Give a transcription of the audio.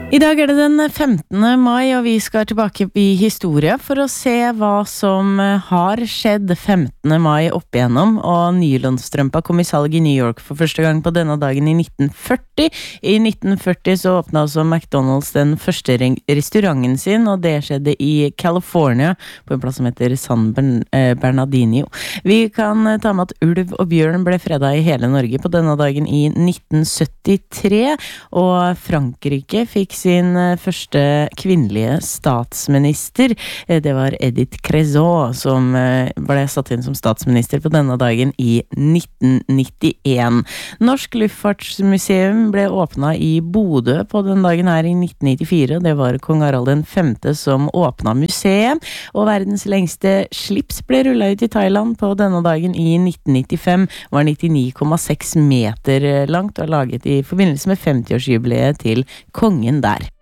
I dag det den 15. mai, og vi skal tilbake i historie for å se hva som har skjedd 15. mai opp igjennom, og nylonstrømpa kom i salg i New York for første gang på denne dagen i 1940. I 1940 så åpnet også McDonald's den første restauranten sin, og det skjedde i California, på en plass som heter San Bernardino. Vi kan ta med at ulv og bjørn ble fredet i hele Norge på denne dagen i 1973, og Frankrike fikk sin første kvinnelige statsminister. Det var Edith Cresson som ble satt inn som statsminister på denne dagen i 1991. Norsk Luftfartsmuseum ble åpnet i Bodø på den dagen her i 1994. Det var kong Harald V som åpnet museet, og verdens lengste slips ble rullet ut i Thailand på denne dagen i 1995. Var 99,6 meter langt og laget i forbindelse med 50-årsjubileet til kongen der.